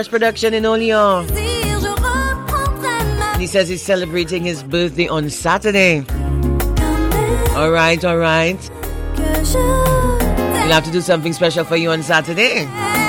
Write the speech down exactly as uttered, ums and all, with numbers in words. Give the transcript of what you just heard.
Production in Olio. He says he's celebrating his birthday on Saturday. Alright, alright. We'll have to do something special for you on Saturday.